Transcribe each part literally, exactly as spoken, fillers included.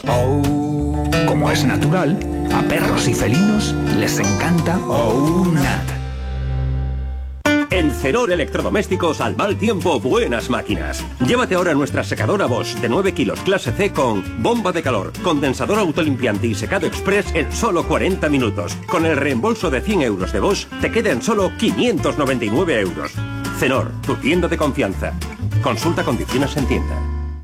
Oh. Como es natural, a perros y felinos les encanta Oh Nat. En Cenor Electrodomésticos, al mal tiempo, buenas máquinas. Llévate ahora nuestra secadora Bosch de nueve kilos clase C con bomba de calor, condensador autolimpiante y secado express en solo cuarenta minutos. Con el reembolso de cien euros de Bosch, te quedan solo quinientos noventa y nueve euros. Cenor, tu tienda de confianza. Consulta condiciones en tienda.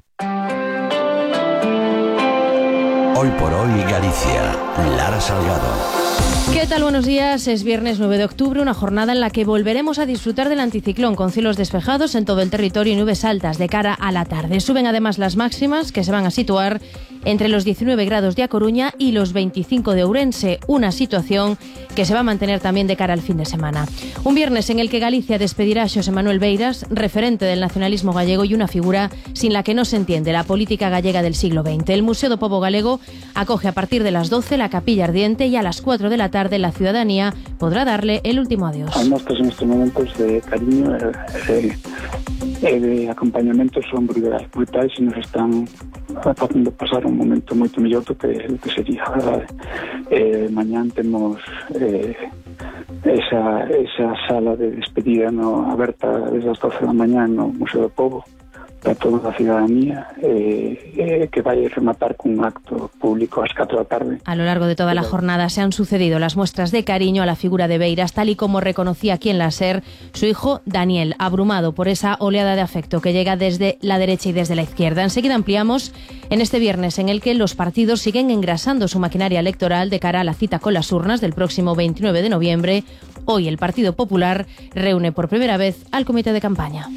Hoy por hoy Galicia, Lara Salgado. ¿Qué tal? Buenos días. Es viernes nueve de octubre, una jornada en la que volveremos a disfrutar del anticiclón con cielos despejados en todo el territorio y nubes altas de cara a la tarde. Suben además las máximas, que se van a situar entre los diecinueve grados de A Coruña y los veinticinco de Ourense, una situación que se va a mantener también de cara al fin de semana. Un viernes en el que Galicia despedirá a Xosé Manuel Beiras, referente del nacionalismo gallego y una figura sin la que no se entiende la política gallega del siglo veinte. El Museo do Pobo Galego acoge a partir de las doce la Capilla Ardiente y a las cuatro de la tarde la ciudadanía podrá darle el último adiós. Además, que en estos momentos de cariño e eh, de acompañamento son brutais, brutais e nos están facendo pasar un momento moito mellor do que, do que sería, verdade? Eh, mañán temos eh, esa, esa sala de despedida no, aberta desde as doce da mañá no Museo do Pobo para toda a ciudadanía, eh, eh, que vai rematar cun acto público ás catro da tarde. A lo largo de toda la jornada se han sucedido las muestras de cariño a la figura de Beiras, tal y como reconocía aquí en la SER su hijo Daniel, abrumado por esa oleada de afecto que llega desde la derecha y desde la izquierda. Enseguida ampliamos en este viernes en el que los partidos siguen engrasando su maquinaria electoral de cara a la cita con las urnas del próximo veintinueve de noviembre. Hoy el Partido Popular reúne por primera vez al comité de campaña.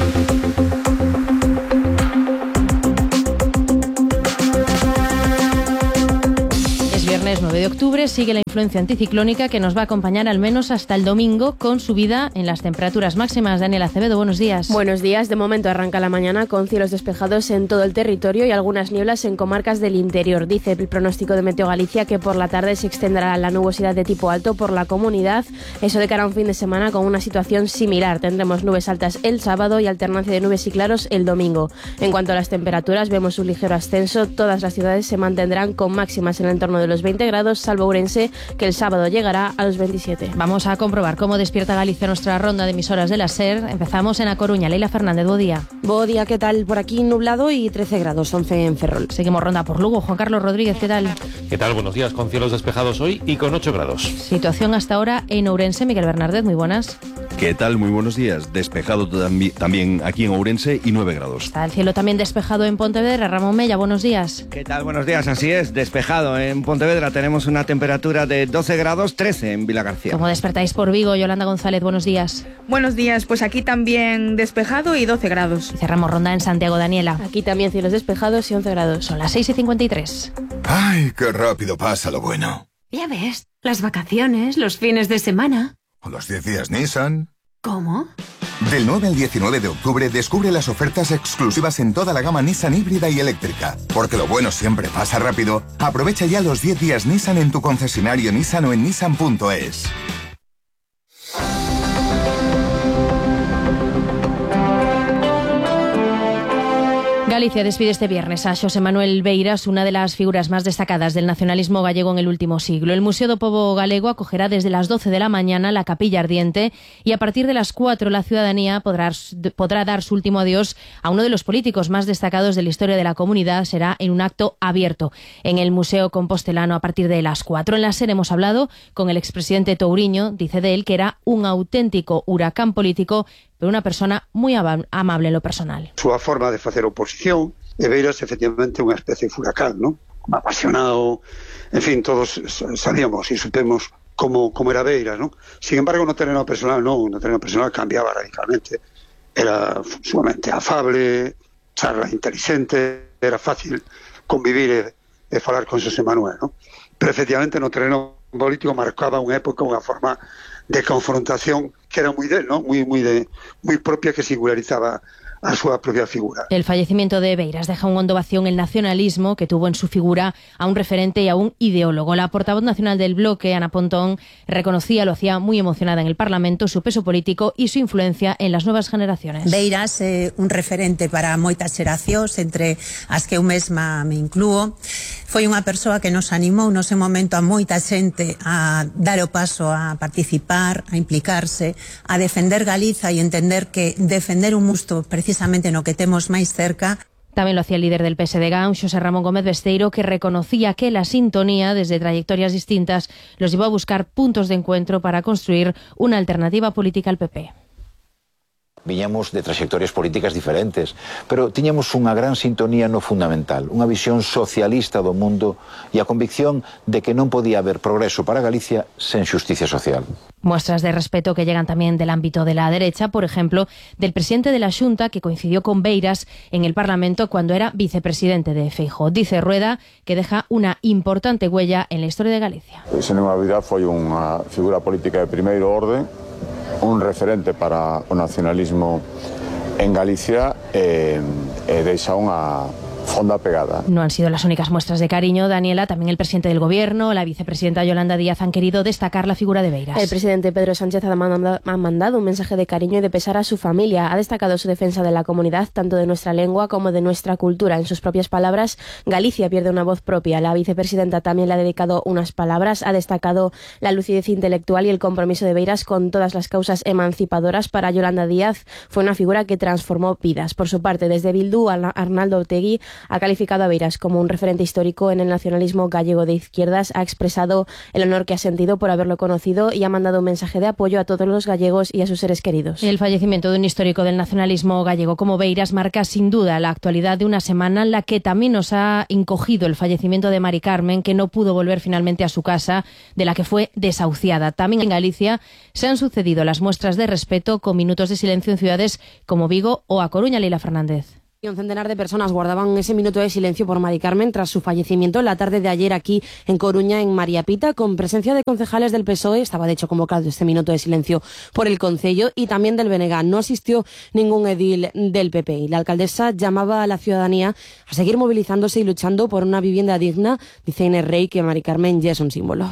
Viernes nueve de octubre sigue la influencia anticiclónica que nos va a acompañar al menos hasta el domingo con subida en las temperaturas máximas. Daniel Acevedo, buenos días. Buenos días. De momento arranca la mañana con cielos despejados en todo el territorio y algunas nieblas en comarcas del interior. Dice el pronóstico de Meteo Galicia que por la tarde se extenderá la nubosidad de tipo alto por la comunidad. Eso de cara a un fin de semana con una situación similar. Tendremos nubes altas el sábado y alternancia de nubes y claros el domingo. En cuanto a las temperaturas, vemos un ligero ascenso. Todas las ciudades se mantendrán con máximas en el entorno de los veinte grados, salvo Ourense, que el sábado llegará a los veintisiete. Vamos a comprobar cómo despierta Galicia nuestra ronda de emisoras de la SER. Empezamos en A Coruña. Leila Fernández, buen día. Buen día, ¿qué tal? Por aquí nublado y trece grados, once en Ferrol. Seguimos ronda por Lugo. Juan Carlos Rodríguez, ¿qué tal? ¿Qué tal? Buenos días, con cielos despejados hoy y con ocho grados. Situación hasta ahora en Ourense. Miguel Bernardez, muy buenas. ¿Qué tal? Muy buenos días. Despejado también aquí en Ourense y nueve grados. Está el cielo también despejado en Pontevedra. Ramón Mella, buenos días. ¿Qué tal? Buenos días, así es, despejado. En Pontevedra tenemos una temperatura de doce grados, trece en Vilagarcía. ¿Cómo despertáis por Vigo? Yolanda González, buenos días. Buenos días, pues aquí también despejado y doce grados. Y cerramos ronda en Santiago. Daniela. Aquí también cielos despejados y once grados. Son las seis y cincuenta y tres. ¡Ay, qué rápido pasa lo bueno! Ya ves, las vacaciones, los fines de semana. ¿O los diez días Nissan? ¿Cómo? Del nueve al diecinueve de octubre descubre las ofertas exclusivas en toda la gama Nissan híbrida y eléctrica. Porque lo bueno siempre pasa rápido. Aprovecha ya los diez días Nissan en tu concesionario Nissan o en nissan punto es. Galicia despide este viernes a Xosé Manuel Beiras, una de las figuras más destacadas del nacionalismo gallego en el último siglo. El Museo do Pobo Galego acogerá desde las doce de la mañana la Capilla Ardiente y a partir de las cuatro la ciudadanía podrá, podrá dar su último adiós a uno de los políticos más destacados de la historia de la comunidad. Será en un acto abierto en el Museo Compostelano a partir de las cuatro. En la SER hemos hablado con el expresidente Touriño. Dice de él que era un auténtico huracán político, pero una persona muy amable en lo personal. Súa forma de facer oposición, e Beiras efectivamente unha especie de furacán, ¿no? Apasionado, en fin, todos sabíamos y supemos cómo, cómo era Beiras, ¿no? Sin embargo, no terreno personal, no, no terreno personal cambiaba radicalmente. Era sumamente afable, charla inteligente, era fácil convivir e, e falar con Xosé Manuel, ¿no? Pero efectivamente no terreno político marcaba unha época, unha forma de confrontación que era moi del, ¿no? Muy, muy, de, muy propia, que singularizaba a súa propia figura. El fallecimiento de Beiras deja un hondo vacío en el nacionalismo que tuvo en su figura a un referente y a un ideólogo. La portavoz nacional del bloque, Ana Pontón, reconocía, lo hacía muy emocionada en el Parlamento, su peso político y su influencia en las nuevas generaciones. Beiras é un referente para moitas xeracións, entre as que eu mesma me inclúo. Foi unha persoa que nos animou no seu momento a moita xente a dar o paso a participar, a implicarse, a defender Galiza e entender que defender un musto precisamente no que temos máis cerca. También lo hacía el líder del P S D G, Xosé Ramón Gómez Besteiro, que reconocía que la sintonía, desde trayectorias distintas, los llevó a buscar puntos de encuentro para construir una alternativa política al P P. Viñamos de trayectorias políticas diferentes, pero tiñamos unha gran sintonía no fundamental, unha visión socialista do mundo e a convicción de que non podía haber progreso para Galicia sen xusticia social. Muestras de respeto que llegan también del ámbito de la derecha, por ejemplo, del presidente de la Xunta, que coincidió con Beiras en el Parlamento cuando era vicepresidente de Feijóo. Dice Rueda que deja una importante huella en la historia de Galicia. Sen dúbida foi unha figura política de primeiro orden, un referente para o nacionalismo en Galicia e, e deixa unha fonda pegada. No han sido las únicas muestras de cariño, Daniela. También el presidente del Gobierno, la vicepresidenta Yolanda Díaz han querido destacar la figura de Beiras. El presidente Pedro Sánchez ha mandado, ha mandado un mensaje de cariño y de pesar a su familia. Ha destacado su defensa de la comunidad, tanto de nuestra lengua como de nuestra cultura. En sus propias palabras, Galicia pierde una voz propia. La vicepresidenta también le ha dedicado unas palabras. Ha destacado la lucidez intelectual y el compromiso de Beiras con todas las causas emancipadoras. Para Yolanda Díaz fue una figura que transformó vidas. Por su parte, desde Bildu, Arnaldo Otegi ha calificado a Beiras como un referente histórico en el nacionalismo gallego de izquierdas, ha expresado el honor que ha sentido por haberlo conocido y ha mandado un mensaje de apoyo a todos los gallegos y a sus seres queridos. El fallecimiento de un histórico del nacionalismo gallego como Beiras marca sin duda la actualidad de una semana en la que también nos ha encogido el fallecimiento de Mari Carmen, que no pudo volver finalmente a su casa, de la que fue desahuciada. También en Galicia se han sucedido las muestras de respeto con minutos de silencio en ciudades como Vigo o A Coruña. Leila Fernández. Un centenar de personas guardaban ese minuto de silencio por Mari Carmen tras su fallecimiento en la tarde de ayer aquí en Coruña, en María Pita, con presencia de concejales del P S O E. Estaba de hecho convocado este minuto de silencio por el Concello y también del B N G. No asistió ningún edil del P P y la alcaldesa llamaba a la ciudadanía a seguir movilizándose y luchando por una vivienda digna. Dice Inés Rey que Mari Carmen ya es un símbolo.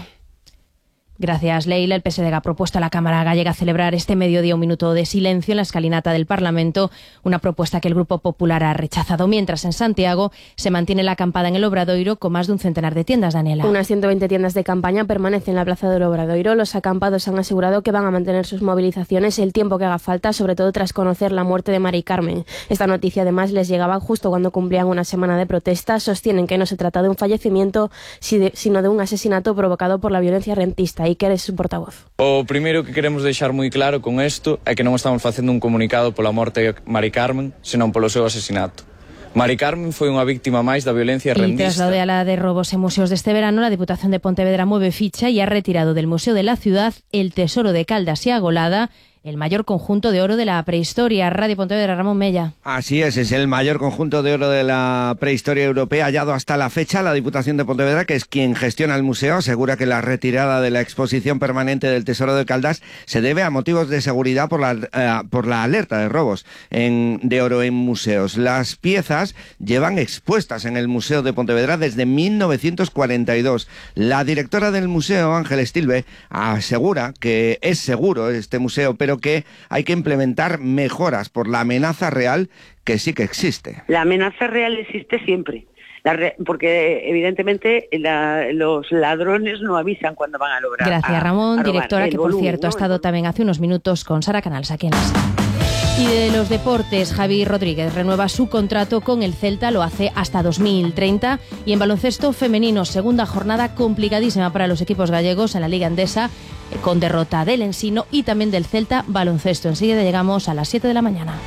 Gracias, Leila. El P S D G ha propuesto a la Cámara Gallega celebrar este mediodía un minuto de silencio en la escalinata del Parlamento, una propuesta que el Grupo Popular ha rechazado, mientras en Santiago se mantiene la acampada en el Obradoiro con más de un centenar de tiendas, Daniela. Unas ciento veinte tiendas de campaña permanecen en la plaza del Obradoiro. Los acampados han asegurado que van a mantener sus movilizaciones el tiempo que haga falta, sobre todo tras conocer la muerte de Mari Carmen. Esta noticia además les llegaba justo cuando cumplían una semana de protesta. Sostienen que no se trata de un fallecimiento, sino de un asesinato provocado por la violencia rentista. Iker es su portavoz. O primeiro que queremos deixar moi claro con isto é que non estamos facendo un comunicado pola morte de Mari Carmen, senón polo seu asesinato. Mari Carmen foi unha víctima máis da violencia rentista. Y tras la oleada de robos en museos de este verano, la Diputación de Pontevedra mueve ficha y ha retirado del Museo de la Ciudad el tesoro de Caldas y Agolada, el mayor conjunto de oro de la prehistoria. Radio Pontevedra, Ramón Mella. Así es, es el mayor conjunto de oro de la prehistoria europea hallado hasta la fecha. La Diputación de Pontevedra, que es quien gestiona el museo, asegura que la retirada de la exposición permanente del Tesoro de Caldas se debe a motivos de seguridad por la, eh, por la alerta de robos en, de oro en museos. Las piezas llevan expuestas en el Museo de Pontevedra desde mil novecientos cuarenta y dos. La directora del museo, Ángel Stilbe, asegura que es seguro este museo, pero que hay que implementar mejoras por la amenaza real que sí que existe. La amenaza real existe siempre, la re, porque evidentemente la, los ladrones no avisan cuando van a lograr. Gracias, Ramón, a, a directora, que por volumen, cierto ¿no? ha estado también hace unos minutos con Sara Canals aquí en la sala. Y de los deportes, Javi Rodríguez renueva su contrato con el Celta, lo hace hasta dos mil treinta. Y en baloncesto femenino, segunda jornada complicadísima para los equipos gallegos en la Liga Endesa, con derrota del Ensino y también del Celta Baloncesto. Enseguida llegamos a las siete de la mañana.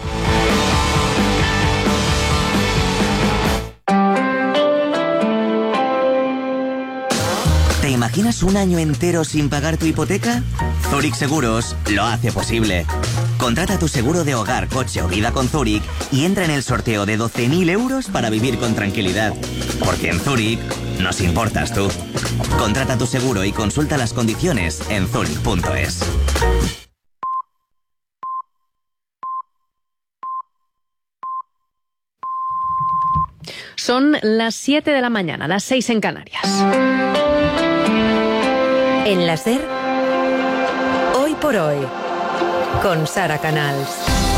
¿Te imaginas un año entero sin pagar tu hipoteca? Zurich Seguros lo hace posible. Contrata tu seguro de hogar, coche o vida con Zurich y entra en el sorteo de doce mil euros para vivir con tranquilidad. Porque en Zurich nos importas tú. Contrata tu seguro y consulta las condiciones en zurich punto es. Son las siete de la mañana, las seis en Canarias. En la SER, Hoy por Hoy, con Sara Canals.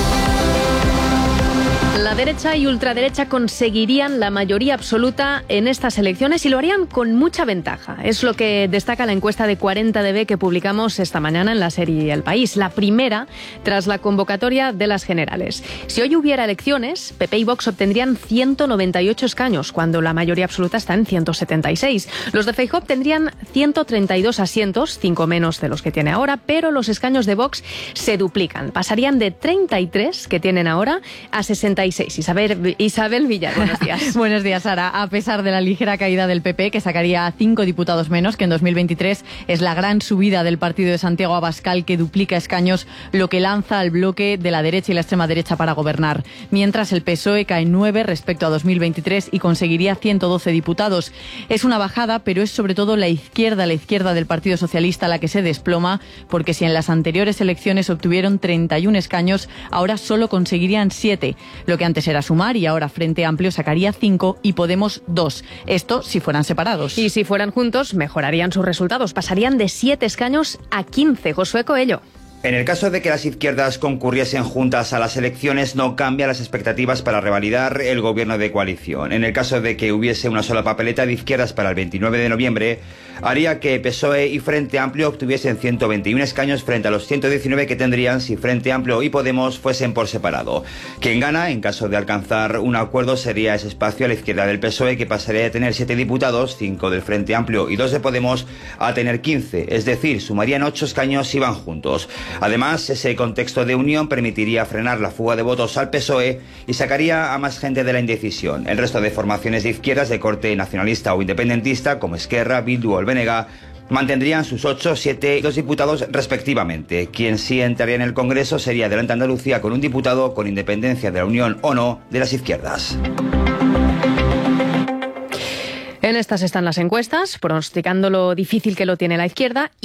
La derecha y ultraderecha conseguirían la mayoría absoluta en estas elecciones y lo harían con mucha ventaja. Es lo que destaca la encuesta de cuarenta D B que publicamos esta mañana en la serie El País, la primera tras la convocatoria de las generales. Si hoy hubiera elecciones, P P y Vox obtendrían ciento noventa y ocho escaños, cuando la mayoría absoluta está en ciento setenta y seis. Los de Feijóo obtendrían ciento treinta y dos asientos, cinco menos de los que tiene ahora, pero los escaños de Vox se duplican. Pasarían de treinta y tres que tienen ahora a sesenta y seis. Isabel, Isabel Villar, buenos días. Buenos días, Sara. A pesar de la ligera caída del P P, que sacaría cinco diputados menos que en dos mil veintitrés, es la gran subida del partido de Santiago Abascal que duplica escaños, lo que lanza al bloque de la derecha y la extrema derecha para gobernar. Mientras el P S O E cae nueve respecto a dos mil veintitrés y conseguiría ciento doce diputados. Es una bajada, pero es sobre todo la izquierda, la izquierda del Partido Socialista la que se desploma, porque si en las anteriores elecciones obtuvieron treinta y uno escaños, ahora solo conseguirían siete, lo que antes era Sumar y ahora Frente Amplio sacaría cinco y Podemos dos. Esto si fueran separados. Y si fueran juntos, mejorarían sus resultados. Pasarían de siete escaños a quince. Josué Coello. En el caso de que las izquierdas concurriesen juntas a las elecciones, no cambia las expectativas para revalidar el gobierno de coalición. En el caso de que hubiese una sola papeleta de izquierdas para el veintinueve de noviembre, haría que P S O E y Frente Amplio obtuviesen ciento veintiuno escaños frente a los ciento diecinueve que tendrían si Frente Amplio y Podemos fuesen por separado. Quien gana, en caso de alcanzar un acuerdo, sería ese espacio a la izquierda del P S O E, que pasaría de tener siete diputados, cinco del Frente Amplio y dos de Podemos, a tener quince, es decir, sumarían ocho escaños si van juntos. Además, ese contexto de unión permitiría frenar la fuga de votos al P S O E y sacaría a más gente de la indecisión. El resto de formaciones de izquierdas de corte nacionalista o independentista, como Esquerra, Bildu o el B N G, mantendrían sus ocho, siete y dos diputados respectivamente. Quien sí entraría en el Congreso sería Adelante Andalucía, con un diputado, con independencia de la unión o no de las izquierdas. En estas están las encuestas, pronosticando lo difícil que lo tiene la izquierda.